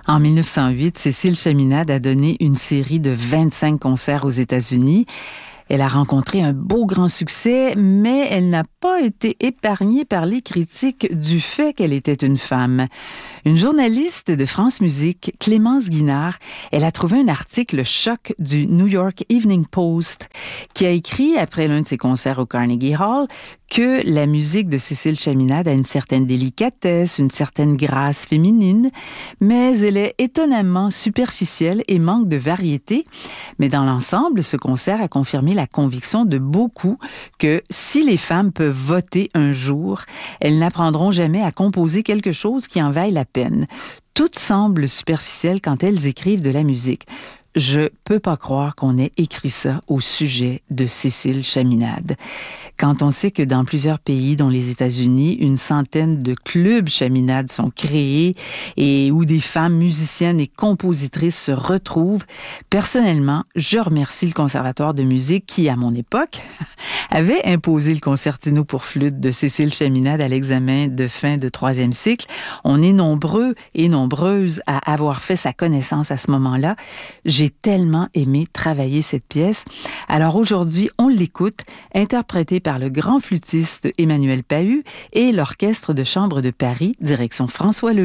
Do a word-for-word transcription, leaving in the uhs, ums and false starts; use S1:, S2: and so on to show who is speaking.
S1: En mille neuf cent huit, Cécile Chaminade a donné une série de vingt-cinq concerts aux États-Unis. Elle a rencontré un beau grand succès, mais elle n'a pas été épargnée par les critiques du fait qu'elle était une femme. Une journaliste de France Musique, Clémence Guinard, elle a trouvé un article choc du New York Evening Post qui a écrit, après l'un de ses concerts au Carnegie Hall, que la musique de Cécile Chaminade a une certaine délicatesse, une certaine grâce féminine, mais elle est étonnamment superficielle et manque de variété. Mais dans l'ensemble, ce concert a confirmé la conviction de beaucoup que si les femmes peuvent voter un jour, elles n'apprendront jamais à composer quelque chose qui en vaille la peine. Toutes semblent superficielles quand elles écrivent de la musique. Je peux pas croire qu'on ait écrit ça au sujet de Cécile Chaminade. Quand on sait que dans plusieurs pays, dont les États-Unis, une centaine de clubs Chaminade sont créés et où des femmes musiciennes et compositrices se retrouvent, personnellement, je remercie le Conservatoire de musique qui, à mon époque, avait imposé le concertino pour flûte de Cécile Chaminade à l'examen de fin de troisième cycle. On est nombreux et nombreuses à avoir fait sa connaissance à ce moment-là. J'ai tellement aimé travailler cette pièce. Alors aujourd'hui, on l'écoute, interprétée par le grand flûtiste Emmanuel Pahud et l'Orchestre de chambre de Paris, direction François Leloir.